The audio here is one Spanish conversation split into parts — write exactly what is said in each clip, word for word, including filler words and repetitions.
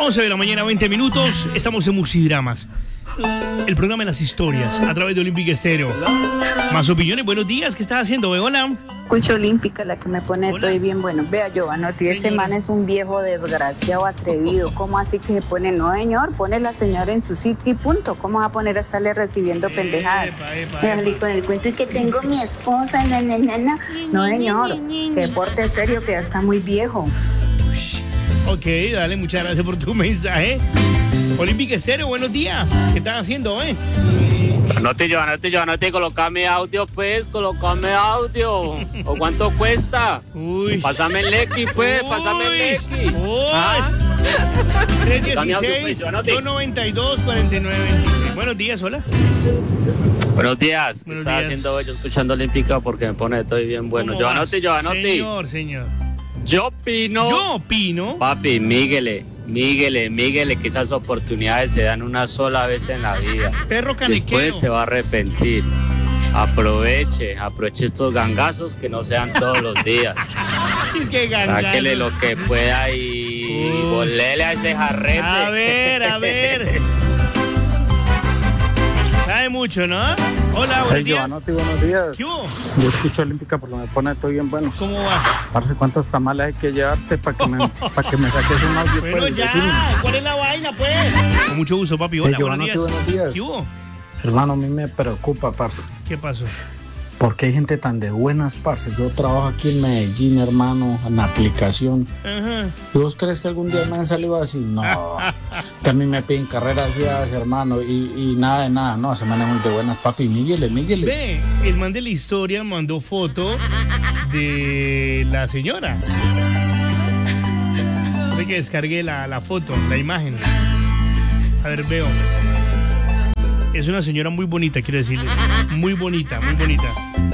once de la mañana, veinte minutos. Estamos en Musidramas, el programa de las historias a través de Olímpica Estéreo. Más opiniones. Buenos días. ¿Qué estás haciendo? Hola. Escucho Olímpica, la que me pone Hola. estoy bien bueno. Vea, Giovanotti, ese Señora. man es un viejo desgraciado, atrevido. ¿Cómo así que se pone? No, señor, pone la señora en su sitio y punto. ¿Cómo va a poner a estarle recibiendo pendejadas? Epa, epa, Y salí epa. con el cuento y que tengo mi esposa, na, na, na, na. No, señor, que porte serio, que ya está muy viejo. Ok, dale, muchas gracias por tu mensaje. Olímpica Estéreo, buenos días. ¿Qué estás haciendo, eh? No te yo, no te yo, no te colocame audio, pues, colocame audio. ¿O cuánto cuesta? Uy. Pásame el X, pues, pásame el X. Uy. ¿Ah? tres Dame audio, dieciséis, pues, Giovanotti. dos noventa y dos, cuarenta y nueve veintiséis. Buenos días, hola. Buenos días. ¿Qué Buenos estás días. haciendo hoy? Yo escuchando Olímpica porque me pone estoy bien bueno. ¿Cómo Yo vas? anote, yo anote. Señor, señor. Yo opino. Yo opino. Papi, míguele, míguele, míguele que esas oportunidades se dan una sola vez en la vida. Perro canequero. Después se va a arrepentir. Aproveche, aproveche estos gangazos que no sean todos los días. Qué gangazo. Sáquele lo que pueda y Uy. volele a ese jarrete. A ver, a ver. Sabe mucho, ¿no? Hola, buenos Hey, días. Giovanotti, buenos días. ¿Qué hubo? Yo escucho Olímpica porque me pone todo bien bueno. ¿Cómo va? Parce, ¿cuántos tamales hay que llevarte para que me, para que me saques un audio? Bueno, pues, ya. decime? ¿Cuál es la vaina, pues? Con mucho gusto, papi. Hola, Hey, buenos Giovanotti, días. buenos días. ¿Qué hubo? Hermano, a mí me preocupa, parce. ¿Qué pasó? ¿Por qué hay gente tan de buenas, parce? Yo trabajo aquí en Medellín, hermano, en la aplicación. Ajá. ¿Y vos crees que algún día me han salido así? No. Que a mí me piden carreras feas, hermano, y, y nada de nada. No, se manejan muy de buenas, papi. Míguele, míguele. Ve, el man de la historia mandó foto de la señora. Sé que descargué la, la foto, la imagen. A ver, veo. Es una señora muy bonita, quiero decirles. Muy bonita, muy bonita.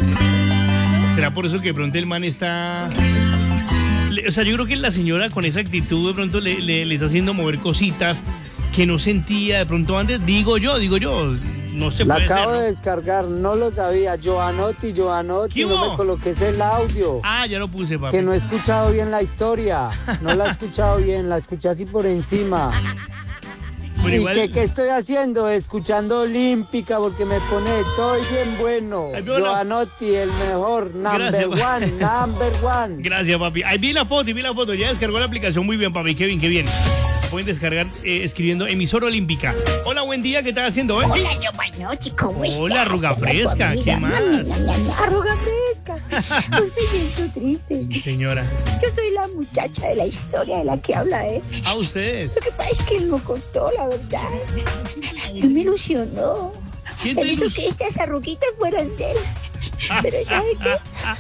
¿Será por eso que de pronto el man está... le- O sea, yo creo que la señora con esa actitud de pronto le, le- le está haciendo mover cositas que no sentía de pronto antes. Digo yo, digo yo. No se La puede ser, acabo ¿no? de descargar, no lo sabía. Giovanotti, Giovanotti, ¿Qué no hubo? me coloques el audio. Ah, ya lo puse, papi. Que no he escuchado bien la historia. No la he escuchado bien, la escuché así por encima. Pero ¿Y igual... qué, qué estoy haciendo? Escuchando Olímpica porque me pone, estoy bien bueno. Ay, veo la- Giovanotti, el mejor, number Gracias, pa- one, number one. Gracias, papi. Ahí vi la foto y vi la foto. Ya descargó la aplicación. Muy bien, papi. Qué bien, qué bien. Pueden descargar eh, escribiendo emisora olímpica. Hola, buen día. ¿Qué estás haciendo, eh? Hola, Giovanotti, ¿cómo estás? Hola, arruga fresca, ¿qué más? Arruga fresca. No se siento triste. Señora. Yo soy la muchacha de la historia de la que habla, ¿eh? A ustedes. Lo que pasa es que él no contó, la verdad. Él me ilusionó. ¿Quién te Él hizo ilus- que estas arruguitas fueran de él. Pero ¿sabe qué?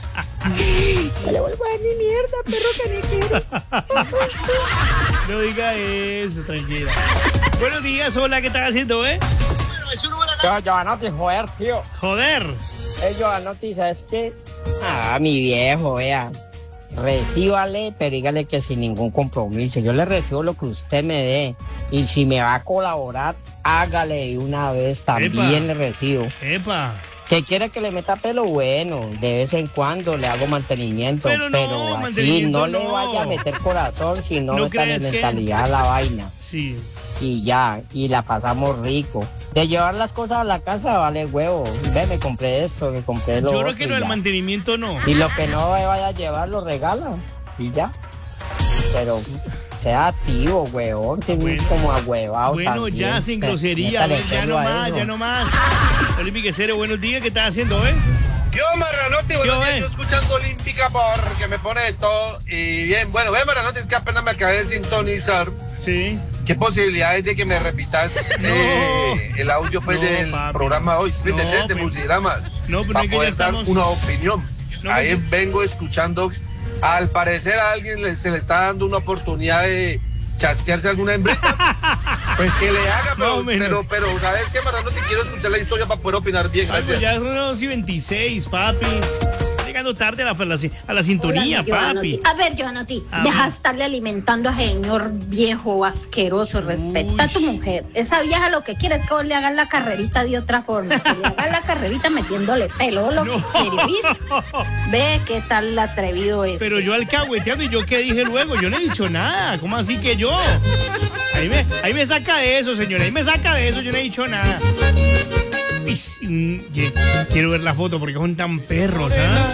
No le vuelvo a dar ni mierda, perro canijero. No diga eso, tranquila. Buenos días. Hola, ¿qué estás haciendo, eh? Yo, Giovanotti, joder, tío. Joder. Eh, Giovanotti, ¿sabes qué? Ah, mi viejo, vea. Recíbale, pero dígale que sin ningún compromiso. Yo le recibo lo que usted me dé. Y si me va a colaborar, hágale de una vez. También Epa. le recibo. Epa. Que quiere que le meta pelo, bueno, de vez en cuando le hago mantenimiento, Pero pero, no, así mantenimiento no le no. vaya a meter corazón, si no, ¿No no está en crees que? mentalidad la vaina. Sí. Y ya, y la pasamos rico. De llevar las cosas a la casa vale huevo. Ve, me compré esto, me compré lo Yo creo otro que y no, el ya. mantenimiento no. Y lo que no me vaya a llevar lo regala y ya. Pero sea activo, huevón, que Bueno. como ahuevado Bueno, también. ya sin Pe- grosería. A métale ver, ya pelo no a más, eso. ya no más. Olímpica Cero, buenos días. ¿Qué estás haciendo, eh? Yo, Marranotti, buenos Yo, días, eh. yo escuchando Olímpica porque me pone de todo. Y bien, bueno, ve, Marranotti, es que apenas me acabé de sintonizar. Sí. ¿Qué posibilidades de que me repitas No. eh, el audio pues, No, del papi. programa hoy? ¿Sí me No, entendés? De pero- Musidramas. No, pero Para es que ya poder dar estamos... una opinión. No, Ahí pero- vengo escuchando. Al parecer a alguien le- se le está dando una oportunidad de chasquearse alguna hembrita. Pues que le haga, Más pero, o menos. pero, pero, ¿sabes qué, Marranotti? Quiero escuchar la historia para poder opinar bien. Ay, pues Gracias. ya son las once y veintiséis, papi. Llegando tarde a la, a la, a la sintonía, Hola, Giovanotti. papi. A ver, Giovanotti, A deja ver. de estarle alimentando a señor viejo asqueroso. Respeta a tu Uy. mujer. Esa vieja lo que quiere es que vos le hagas la carrerita de otra forma. Que le hagas la carrerita metiéndole pelo. Lo No. que querís. Ve qué tal atrevido es. Pero yo alcahueteando, ¿y yo qué dije luego? Yo no he dicho nada. ¿Cómo así que yo? Ahí me, ahí me saca de eso, señora. Ahí me saca de eso. Yo no he dicho nada. Uy, quiero ver la foto porque son tan perros, ¿ah?